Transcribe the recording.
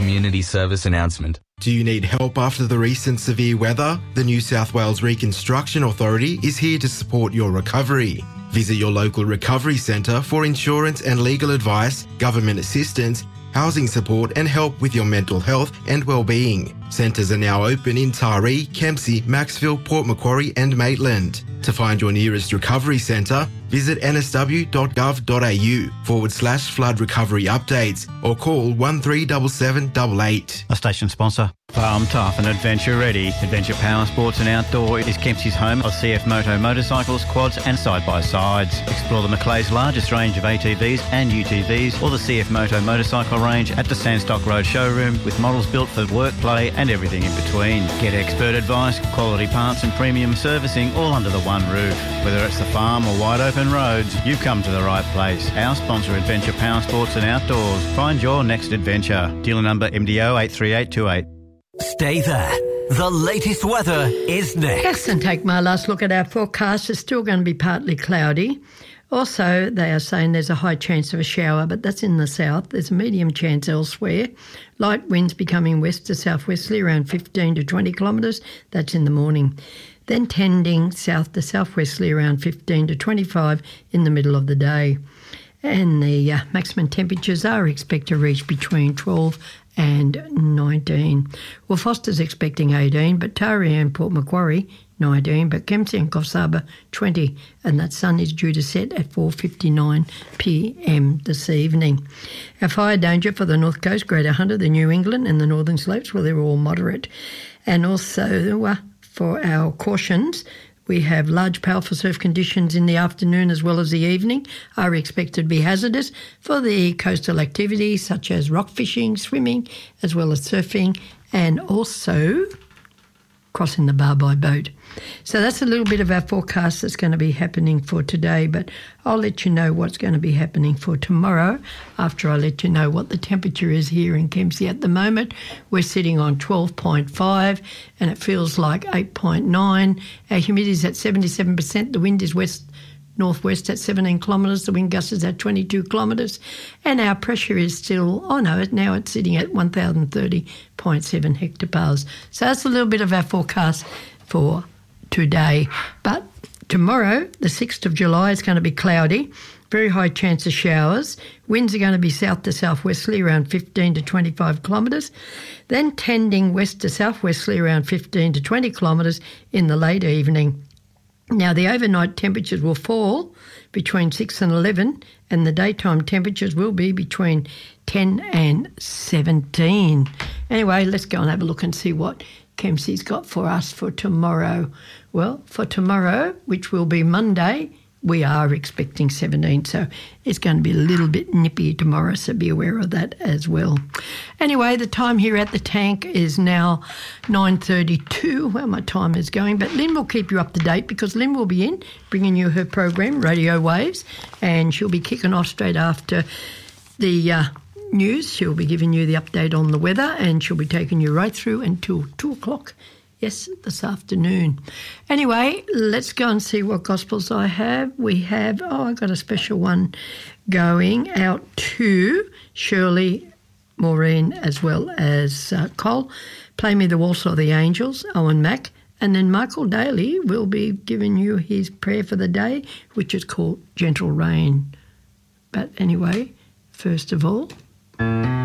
community service announcement. Do you need help after the recent severe weather? The New South Wales Reconstruction Authority is here to support your recovery. Visit your local recovery centre for insurance and legal advice, government assistance, housing support and help with your mental health and well-being. Centres are now open in Taree, Kempsey, Maxville, Port Macquarie and Maitland. To find your nearest recovery centre, visit nsw.gov.au/flood recovery updates or call 137788. A station sponsor. Farm tough and adventure ready. Adventure Power Sports and Outdoor is Kempsey's home of CF Moto motorcycles, quads and side-by-sides. Explore the Macleay's largest range of ATVs and UTVs or the CF Moto motorcycle range at the Sandstock Road showroom with models built for work, play and everything in between. Get expert advice, quality parts and premium servicing all under the one roof. Whether it's the farm or wide open roads, you've come to the right place. Our sponsor, Adventure Power Sports and Outdoors. Find your next adventure. Dealer number MDO 83828. Stay there. The latest weather is next. Yes, and take my last look at our forecast. It's still going to be partly cloudy. Also, they are saying there's a high chance of a shower, but that's in the south. There's a medium chance elsewhere. Light winds becoming west to southwesterly around 15 to 20 kilometres. That's in the morning. Then tending south to southwesterly around 15 to 25 in the middle of the day. And the maximum temperatures are expected to reach between 12 and 19. Well, Foster's expecting 18, but Taree and Port Macquarie 19, but Kempsey and Coffs Harbour 20, and that sun is due to set at 4:59 p.m. this evening. Our fire danger for the North Coast, Greater Hunter, the New England and the Northern Slopes, well, they're all moderate. And also for our cautions, we have large powerful surf conditions in the afternoon as well as the evening are expected to be hazardous for the coastal activities such as rock fishing, swimming, as well as surfing, and also crossing the bar by boat. So that's a little bit of our forecast that's going to be happening for today, but I'll let you know what's going to be happening for tomorrow after I let you know what the temperature is here in Kempsey. At the moment, we're sitting on 12.5 and it feels like 8.9. Our humidity is at 77%. The wind is northwest at 17 kilometres. The wind gusts is at 22 kilometres. And our pressure is still, now it's sitting at 1,030.7 hectopascals. So that's a little bit of our forecast for today. But tomorrow, the 6th of July, is going to be cloudy. Very high chance of showers. Winds are going to be south to southwesterly around 15 to 25 kilometres. Then tending west to southwesterly around 15 to 20 kilometres in the late evening. Now, the overnight temperatures will fall between 6 and 11, and the daytime temperatures will be between 10 and 17. Anyway, let's go and have a look and see what Kempsey's got for us for tomorrow. Well, for tomorrow, which will be Monday, we are expecting 17, so it's going to be a little bit nippy tomorrow, so be aware of that as well. Anyway, the time here at the tank is now 9:32. Well, my time is going, but Lynn will keep you up to date because Lynn will be in bringing you her program, Radio Waves, and she'll be kicking off straight after the news. She'll be giving you the update on the weather and she'll be taking you right through until 2 o'clock. Yes, this afternoon. Anyway, let's go and see what gospels I have. We have, I got a special one going out to Shirley, Maureen, as well as Cole. Play Me the Waltz of the Angels, Owen Mack. And then Michael Daly will be giving you his prayer for the day, which is called Gentle Rain. But anyway, first of all,